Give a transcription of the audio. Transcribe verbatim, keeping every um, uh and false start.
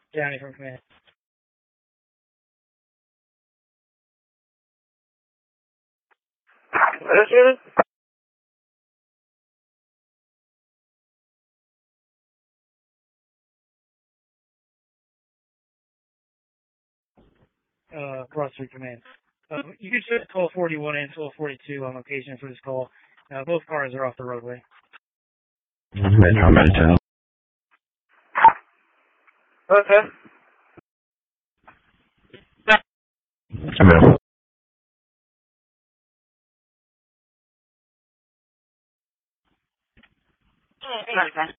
Johnny from command. This unit? Uh, Cross Street Command. Uh, you can show twelve forty-one and twelve forty-two on location for this call. Uh, both cars are off the roadway. Metro Metro. Okay. Metro. Okay.